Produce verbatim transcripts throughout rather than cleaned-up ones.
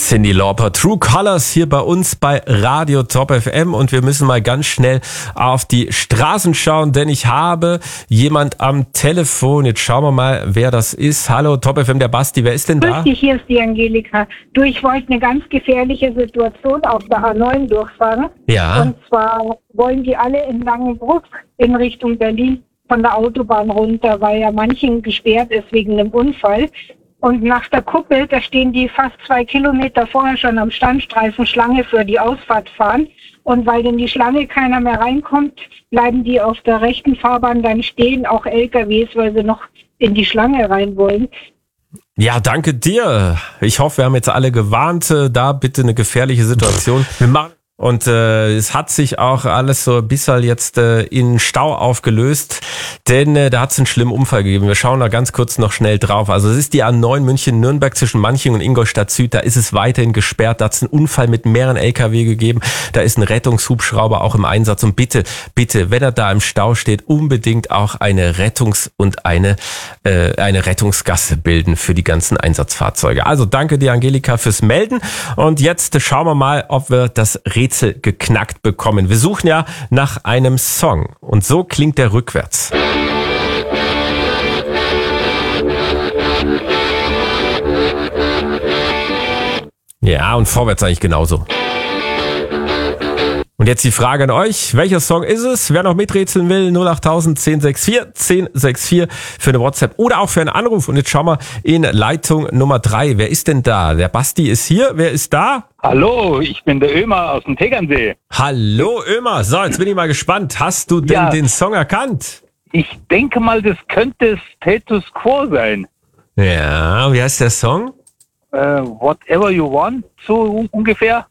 Cyndi Lauper, True Colors hier bei uns bei Radio Top F M und wir müssen mal ganz schnell auf die Straßen schauen, denn ich habe jemand am Telefon. Jetzt schauen wir mal, wer das ist. Hallo Top F M, der Basti, wer ist denn da? Grüß dich, hier ist die Angelika. Du, ich wollte eine ganz gefährliche Situation auf der A neun durchfahren. Ja. Und zwar wollen die alle in Langenbruck in Richtung Berlin von der Autobahn runter, weil ja manchen gesperrt ist wegen einem Unfall. Und nach der Kuppel, da stehen die fast zwei Kilometer vorher schon am Standstreifen Schlange für die Ausfahrt fahren. Und weil in die Schlange keiner mehr reinkommt, bleiben die auf der rechten Fahrbahn dann stehen, auch L K Ws, weil sie noch in die Schlange rein wollen. Ja, danke dir. Ich hoffe, wir haben jetzt alle gewarnt. Da bitte eine gefährliche Situation. Wir machen Und äh, es hat sich auch alles so ein bisschen jetzt äh, in Stau aufgelöst, denn äh, da hat es einen schlimmen Unfall gegeben. Wir schauen da ganz kurz noch schnell drauf. Also es ist die A neun München-Nürnberg zwischen Manching und Ingolstadt Süd. Da ist es weiterhin gesperrt. Da hat es einen Unfall mit mehreren L K W gegeben. Da ist ein Rettungshubschrauber auch im Einsatz. Und bitte, bitte, wenn er da im Stau steht, unbedingt auch eine Rettungs- und eine äh, eine Rettungsgasse bilden für die ganzen Einsatzfahrzeuge. Also danke dir, Angelika, fürs Melden. Und jetzt schauen wir mal, ob wir das Rätsel geknackt bekommen. Wir suchen ja nach einem Song und so klingt der rückwärts. Ja, und vorwärts eigentlich genauso. Und jetzt die Frage an euch, welcher Song ist es? Wer noch miträtseln will, null acht null null eins sechs vier eins null sechs vier für eine WhatsApp oder auch für einen Anruf. Und jetzt schauen wir in Leitung Nummer drei. Wer ist denn da? Der Basti ist hier. Wer ist da? Hallo, ich bin der Ömer aus dem Tegernsee. Hallo Ömer. So, jetzt bin ich mal gespannt. Hast du denn Ja. den Song erkannt? Ich denke mal, das könnte Status Quo sein. Ja, wie heißt der Song? Äh, whatever you want, so ungefähr.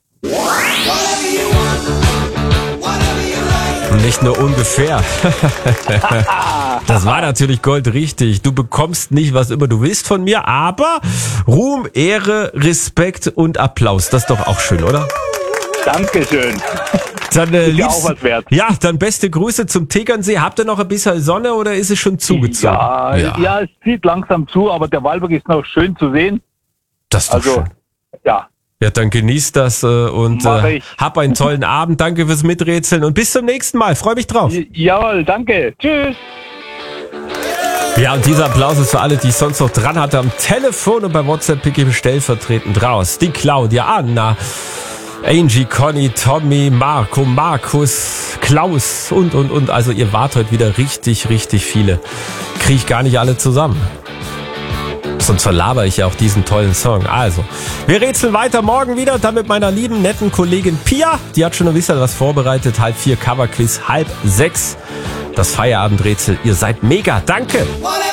Nicht nur ungefähr. Das war natürlich goldrichtig. Du bekommst nicht, was immer du willst von mir, aber Ruhm, Ehre, Respekt und Applaus. Das ist doch auch schön, oder? Dankeschön. Dann, äh, Ist ja liebst- auch was wert. Ja, dann beste Grüße zum Tegernsee. Habt ihr noch ein bisschen Sonne oder ist es schon zugezogen? Ja, ja, es zieht langsam zu, aber der Wallberg ist noch schön zu sehen. Das ist doch Also, schön. ja. Ja, dann genießt das äh, und Mach äh, ich. hab einen tollen Abend. Danke fürs Miträtseln und bis zum nächsten Mal. Freue mich drauf. J- Jawohl, danke. Tschüss. Ja, und dieser Applaus ist für alle, die ich sonst noch dran hatte am Telefon und bei WhatsApp pick ich stellvertretend raus. Die Claudia, Anna, Angie, Conny, Tommy, Marco, Markus, Klaus und, und, und. Also ihr wart heute wieder richtig, richtig viele. Kriege ich gar nicht alle zusammen. Sonst verlaber ich ja auch diesen tollen Song. Also, wir rätseln weiter morgen wieder, dann mit meiner lieben, netten Kollegin Pia. Die hat schon ein bisschen was vorbereitet. Halb vier Coverquiz, halb sechs das Feierabendrätsel. Ihr seid mega. Danke.